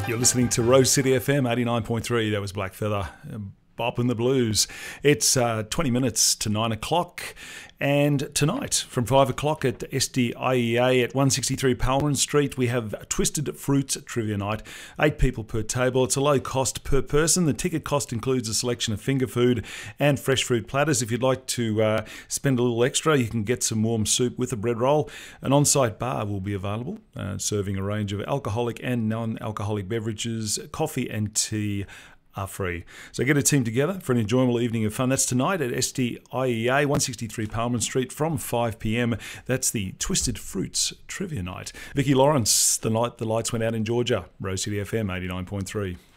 You're listening to Rose City FM 89.3. That was Black Feather, Bop and the Blues. It's 20 minutes to 9 o'clock. And tonight, from 5 o'clock at SDIEA at 163 Palmerin Street, we have Twisted Fruits Trivia Night. 8 people per table. It's a low cost per person. The ticket cost includes a selection of finger food and fresh fruit platters. If you'd like to spend a little extra, you can get some warm soup with a bread roll. An on-site bar will be available, serving a range of alcoholic and non-alcoholic beverages. Coffee and tea are free. So get a team together for an enjoyable evening of fun. That's tonight at SDIEA, 163 Palmerin Street from 5 p.m. That's the Twisted Fruits Trivia Night. Vicky Lawrence, the night the lights went out in Georgia. Rose City FM 89.3.